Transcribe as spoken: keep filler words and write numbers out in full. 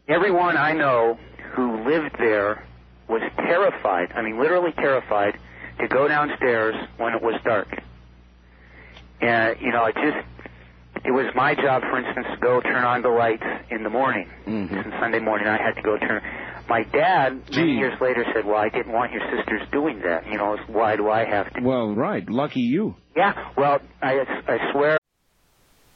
everyone I know who lived there was terrified, I mean literally terrified, to go downstairs when it was dark. And, you know, it just, it was my job, for instance, to go turn on the lights in the morning. Mm-hmm. And Sunday morning I had to go turn. My dad, many years later, said, well, I didn't want your sisters doing that. You know, why do I have to? Well, right. Lucky you. Yeah, well, I, I swear